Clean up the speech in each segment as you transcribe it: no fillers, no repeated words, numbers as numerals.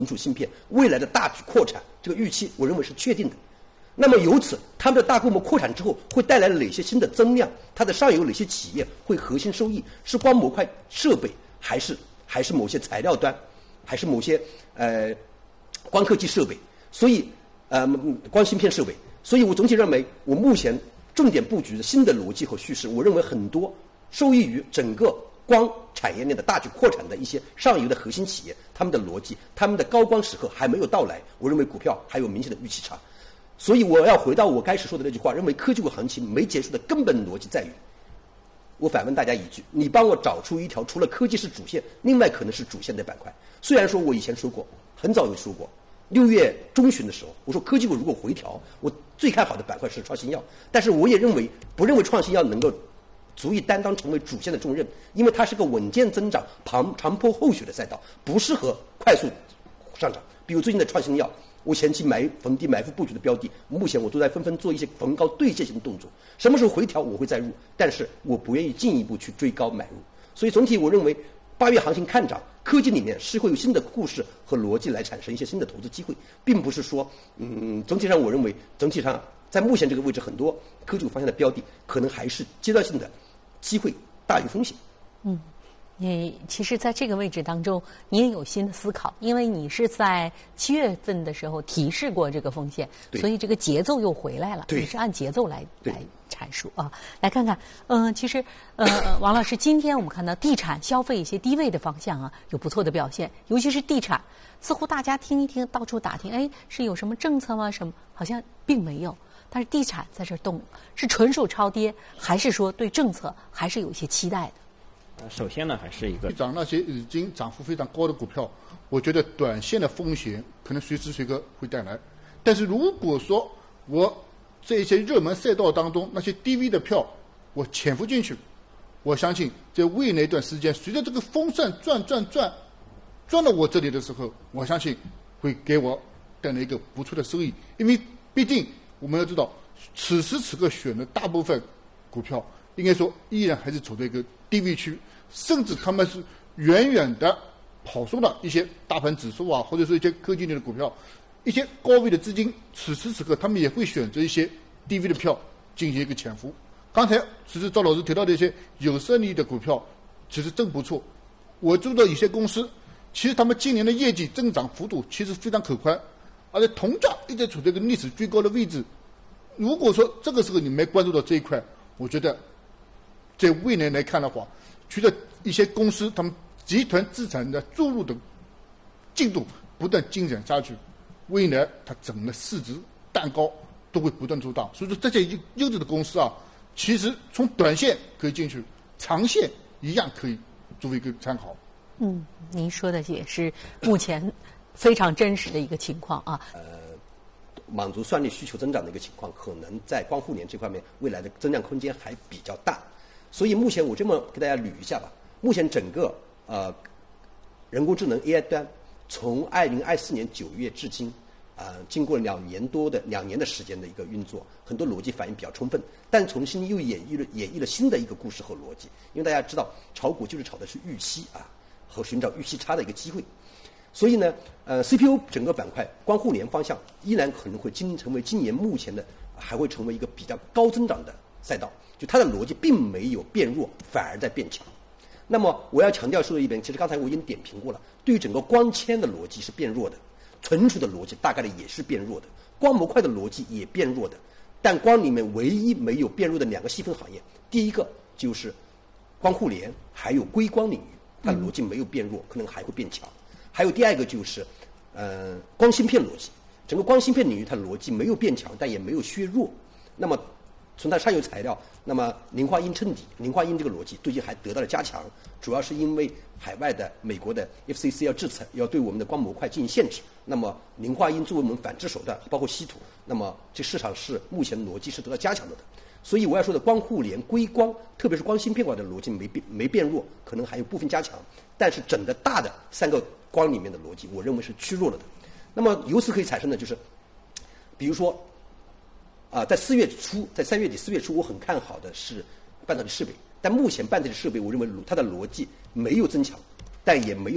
存储芯片未来的大举扩产，这个预期我认为是确定的。那么由此，他们的大规模扩产之后会带来哪些新的增量？它的上游哪些企业会核心收益？是光模块设备，还是某些材料端，还是某些光刻机设备？所以光芯片设备。所以我总体认为，我目前重点布局的新的逻辑和叙事，我认为很多受益于整个光产业链的大举扩产的一些上游的核心企业，他们的逻辑，他们的高光时刻还没有到来，我认为股票还有明显的预期差。所以我要回到我开始说的那句话，认为科技股行情没结束的根本逻辑在于，我反问大家一句，你帮我找出一条除了科技是主线，另外可能是主线的板块。虽然说我以前说过，很早就说过，6月中旬的时候，我说科技股如果回调，我最看好的板块是创新药，但是我也不认为创新药能够足以担当成为主线的重任，因为它是个稳健增长、长坡厚雪的赛道，不适合快速上涨。比如最近的创新药，我前期逢低埋伏布局的标的，目前我都在纷纷做一些逢高兑现型的动作。什么时候回调我会再入，但是我不愿意进一步去追高买入。所以总体我认为8月行情看涨，科技里面是会有新的故事和逻辑来产生一些新的投资机会，并不是说总体上我认为整体上在目前这个位置，很多科技股方向的标的可能还是阶段性的机会大于风险。 你其实在这个位置当中，你也有新的思考，因为你是在7月份的时候提示过这个风险，所以这个节奏又回来了。你是按节奏来阐述啊。来看看，其实王老师，今天我们看到地产、消费一些低位的方向啊，有不错的表现，尤其是地产，似乎大家听一听，到处打听，哎，是有什么政策吗？什么？好像并没有。但是地产在这动，是纯属超跌，还是说对政策还是有一些期待的？ 首先呢，还是一个涨那些已经涨幅非常高的股票，我觉得短线的风险可能随时随刻会带来。但是如果说我这些热门赛道当中那些低位的票，我潜伏进去，我相信在未来一段时间，随着这个风扇转到我这里的时候，我相信会给我带来一个不错的收益。因为毕竟我们要知道，此时此刻选的大部分股票，应该说依然还是处在一个低位区，甚至他们是远远的跑输了一些大盘指数啊，或者说一些科技类的股票，一些高位的资金，此时此刻他们也会选择一些低位的票进行一个潜伏。刚才其实赵老师提到的一些有胜利的股票，其实真不错。我知道有些公司，其实他们今年的业绩增长幅度其实非常可观，而且铜价一直处在一个历史最高的位置。如果说这个时候你没关注到这一块，我觉得在未来来看的话，随着一些公司他们集团资产的注入的进度不断进展下去，未来它整个市值蛋糕都会不断做大。所以说这些优质的公司啊，其实从短线可以进去，长线一样可以作为一个参考。 您说的也是目前非常真实的一个情况啊。 满足算力需求增长的一个情况，可能在光互联这方面未来的增量空间还比较大。所以目前我这么给大家捋一下吧。目前整个人工智能 AI 端，从2024年9月至今，经过2年的时间的一个运作，很多逻辑反应比较充分，但重新又演绎了新的一个故事和逻辑。因为大家知道，炒股就是炒的是预期和寻找预期差的一个机会。所以呢，CPU 整个板块光互联方向依然可能会成为今年目前的，还会成为一个比较高增长的赛道。就它的逻辑并没有变弱，反而在变强。那么我要强调说的一点，其实刚才我已经点评过了，对于整个光纤的逻辑是变弱的，存储的逻辑大概率也是变弱的，光模块的逻辑也变弱的。但光里面唯一没有变弱的2个细分行业，第一个就是光互联，还有硅光领域，它逻辑没有变弱，可能还会变强。还有第二个就是光芯片逻辑，整个光芯片领域它逻辑没有变强，但也没有削弱。那么从它上游材料，那么磷化铟衬底，磷化铟这个逻辑最近还得到了加强，主要是因为海外的美国的 FCC 要制裁，要对我们的光模块进行限制。那么磷化铟作为我们反制手段，包括稀土，那么这市场是目前逻辑是得到加强的。所以我要说的光互联、硅光，特别是光芯片管的逻辑没变弱，可能还有部分加强，但是整个大的3个光里面的逻辑，我认为是趋弱了的。那么由此可以产生的就是，比如说在3月底4月初，我很看好的是半导体设备，但目前半导体设备我认为它的逻辑没有增强，但也没有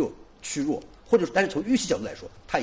趋弱，或者但是从预期角度来说，它